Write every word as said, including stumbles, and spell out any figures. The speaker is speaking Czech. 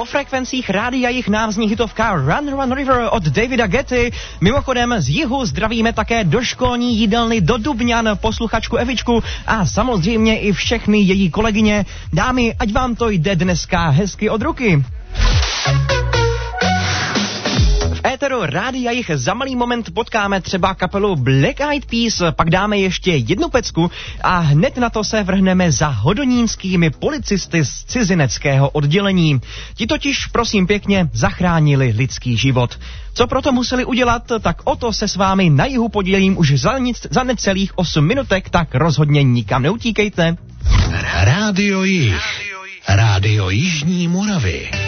frekvencích rádia jich návzní hitovka Run Run River od Davida Getty. Mimochodem z jihu zdravíme také do školní jídelny do Dubňan posluchačku Evičku a samozřejmě i všechny její kolegyně. Dámy, ať vám to jde dneska hezky od ruky. V éteru rádia jich za malý moment potkáme třeba kapelu Black Eyed Peas, pak dáme ještě jednu pecku a hned na to se vrhneme za hodonínskými policisty z cizineckého oddělení. Ti totiž, prosím pěkně, zachránili lidský život. Co proto museli udělat, tak o to se s vámi na jihu podělím už za, nic, za necelých osm minutek, tak rozhodně nikam neutíkejte. Rádio Jih. Rádio Jižní Moravy.